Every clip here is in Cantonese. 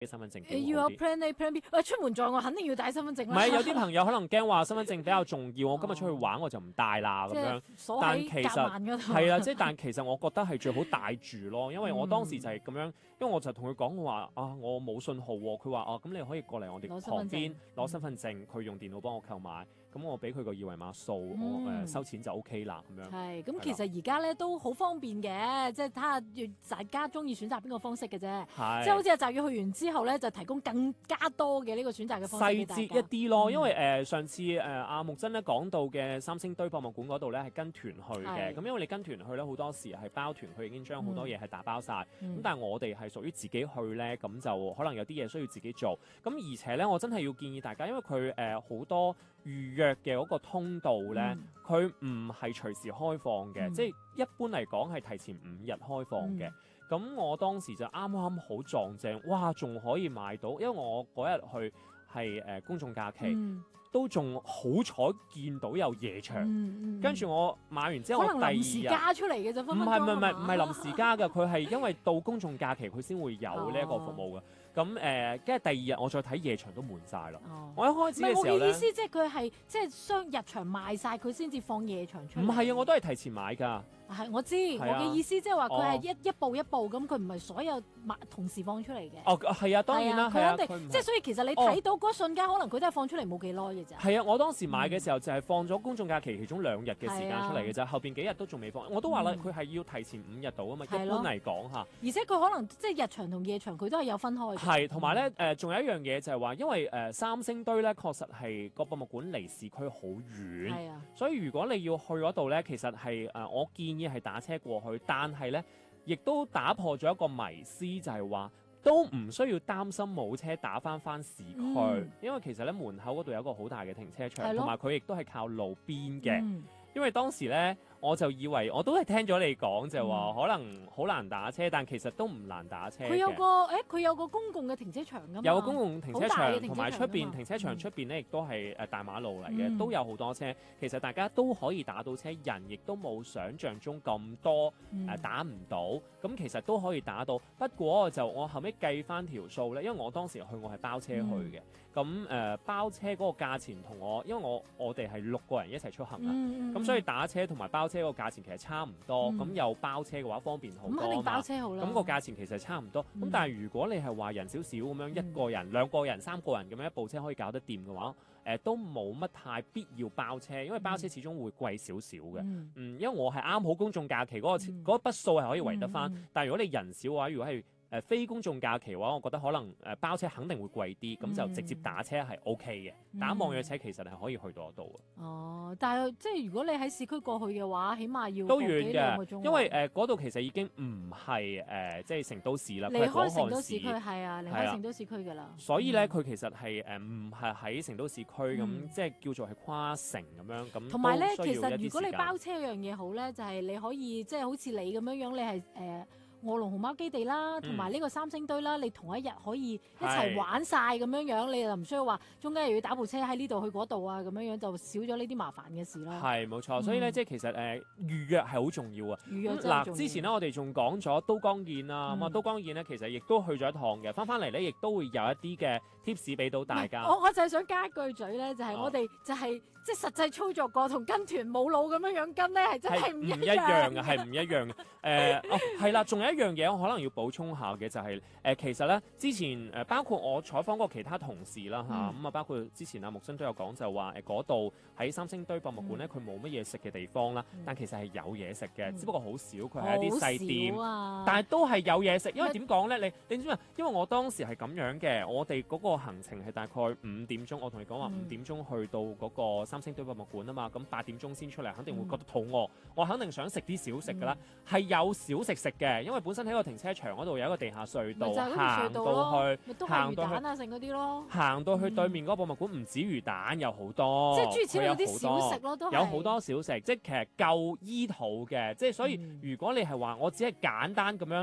身份證要有 plan A plan B， 出門在外肯定要帶身份證啦。 唔係有啲朋友可能驚話身份證比較重要，我今日出去玩我就唔帶啦咁樣。但其實係啦，但其實我覺得係最好帶住咯，因為我當時就係咁樣，因為我就同佢講話我冇信號喎，佢話咁你可以過嚟我哋旁邊攞身份證，佢用電腦幫我購買。咁我俾佢個二維碼掃，我收錢就 OK 啦咁樣。 係，咁其實而家咧都好方便嘅，即係睇下大家中意選擇邊個方式嘅啫。即係好似阿澤宇去完之後咧，就提供更加多嘅呢個選擇嘅方式俾大家。細節一啲咯，因為上次阿木真咧講到嘅三星堆博物館嗰度咧係跟團去嘅，咁因為你跟團去咧好多時係包團，佢已經將好多嘢係打包晒。咁但係我哋係屬於自己去咧，咁就可能有啲嘢需要自己做。咁而且咧，我真係要建議大家，因為佢好多預約嘅嗰個通道咧，佢唔係隨時開放嘅，即係一般嚟講係提前5日開放嘅。咁我當時就啱啱好撞正，哇！仲可以買到，因為我嗰日去係公眾假期，都仲好彩見到有夜場。跟住我買完之後， 可能臨時加出嚟嘅啫，分分鐘唔係臨時加嘅，佢係因為到公眾假期佢先會有呢一個服務嘅。咁跟住第2日我再睇夜場都滿晒啦。我一開始嘅時候咧， 唔係我嘅意思，即係佢係即係入場賣晒，佢先至放夜場出嚟。 唔係啊，我都係提前買㗎。 係我知，我嘅意思即係話佢係一步一步咁，佢唔係所有同時放出嚟嘅。 係啊，當然啦， 佢肯定即係所以其實你睇到嗰瞬間，可能佢都係放出嚟冇幾耐嘅啫。 係啊，我當時買嘅時候就係放咗公眾假期其中2日嘅時間出嚟嘅啫，後邊幾日都仲未放。我都話啦，佢係要提前5日到啊嘛，一般嚟講嚇。 而且佢可能即係日場同夜場佢都係有分開嘅。 係，同埋咧仲有一樣嘢就係話，因為三星堆咧確實係個博物館離市區好遠，所以如果你要去嗰度咧，其實係我建議係打車過去，但係咧亦都打破咗一個迷思，就係話都唔需要擔心冇車打翻市區，因為其實咧門口嗰度有一個好大嘅停車場，同埋佢亦都係靠路邊嘅。因為當時咧，我就以為我都係聽咗你講，就話可能好難打車，但其實都唔難打車嘅。 佢有個公共嘅停車場㗎嘛？ 有個公共停車場，同埋出邊停車場出邊咧，亦都係大馬路嚟嘅，都有好多車。其實大家都可以打到車，人亦都冇想像中咁多打唔到。咁其實都可以打到，不過我後尾計翻條數咧，因為我當時去我係包車去嘅。咁包車嗰個價錢同因為我哋係6個人一齊出行啊。咁所以打車同埋包車個價錢其實差唔多，咁有包車嘅話方便好多嘛。咁肯定包車好啦。 咁個價錢其實差唔多，咁但係如果你係話人少少咁樣1個人、2個人、3個人咁樣一部車可以搞得掂嘅話，都冇乜太必要包車，因為包車始終會貴少少嘅。因為我係啱好公眾假期嗰筆數係可以圍得翻，但係如果你人少嘅話，如果係非公眾假期嘅話，我覺得可能包車肯定會貴啲，咁就直接打車係 OK 嘅。打網約車其實係可以去到嗰度嘅。 但係即係如果你喺市區過去嘅話，起碼要都遠嘅，因為嗰度其實已經唔係即係成都市啦， 離開成都市區係啊，離開成都市區㗎啦。 所以咧，佢其實係唔係喺成都市區咁，即係叫做係跨城咁樣咁。 同埋咧，其實如果你包車嗰樣嘢好咧，就係你可以即係好似你咁樣樣，你係臥龍熊貓基地啦，同埋呢個三星堆啦，你同一日可以一齊玩晒咁樣樣，你就唔需要話中間又要打部車喺呢度去嗰度啊，咁樣樣就少咗呢啲麻煩嘅事啦。 係冇錯，所以咧即係其實預約係好重要啊。 預約真係重要。 嗱，之前咧我哋仲講咗都江堰啦，咁啊都江堰咧其實亦都去咗一趟嘅，翻嚟咧亦都會有一啲嘅 tips 俾到大家。 我就係想加一句嘴咧，就係我哋就係即係實際操作過同跟團冇腦咁樣樣跟咧，係真係唔一樣嘅， 係唔一樣嘅。係啦，仲有一樣嘢我可能要補充下嘅就係其實咧之前包括我採訪過其他同事啦嚇，咁啊包括之前阿木生都有講就話嗰度喺三星堆博物館咧，佢冇乜嘢食嘅地方啦，但其實係有嘢食嘅，只不過好少，佢係一啲細店，但係都係有嘢食。因為點講咧？你知唔知？因為我當時係咁樣嘅，我哋嗰個行程係大概5點鐘，我同你講話5點鐘去到嗰個三星堆博物館啊嘛，咁8點鐘先出嚟，肯定會覺得肚餓，我肯定想食啲小食㗎啦，係有小食食嘅，因為本身喺個停車場嗰度有一個地下隧道，行到去，行到去啊，剩嗰啲咯，行到去對面嗰個博物館唔止魚蛋，有好多， 即係諸如此類啲小食咯，都有好多小食，即係其實夠醫肚嘅，即係所以如果你係話我只係簡單咁樣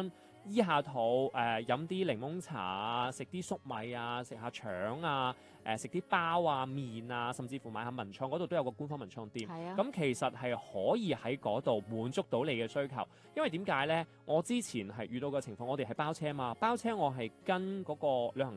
醫下肚，飲啲檸檬茶啊，食啲粟米啊，食下腸啊，食啲包啊、麵啊，甚至乎買下文創嗰度都有個官方文創店。 係啊， 咁其實係可以喺嗰度滿足到你嘅需求，因為點解咧？我之前係遇到嘅情況，我哋係包車嘛，包車我係跟嗰個旅行